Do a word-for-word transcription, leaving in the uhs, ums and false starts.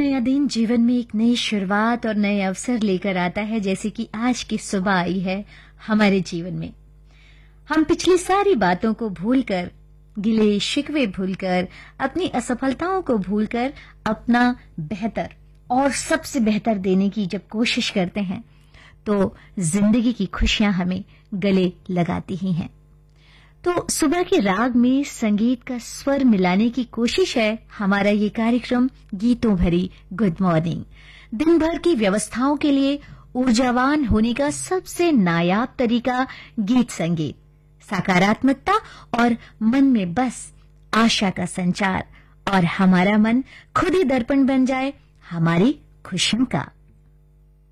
नया दिन जीवन में एक नई शुरुआत और नए अवसर लेकर आता है, जैसे कि आज की सुबह आई है हमारे जीवन में। हम पिछली सारी बातों को भूलकर, गिले शिकवे भूलकर, अपनी असफलताओं को भूलकर अपना बेहतर और सबसे बेहतर देने की जब कोशिश करते हैं तो जिंदगी की खुशियां हमें गले लगाती ही हैं। तो सुबह के राग में संगीत का स्वर मिलाने की कोशिश है हमारा ये कार्यक्रम गीतों भरी गुड मॉर्निंग। दिन भर की व्यवस्थाओं के लिए ऊर्जावान होने का सबसे नायाब तरीका गीत संगीत, सकारात्मकता और मन में बस आशा का संचार, और हमारा मन खुद ही दर्पण बन जाए हमारी खुशियों का।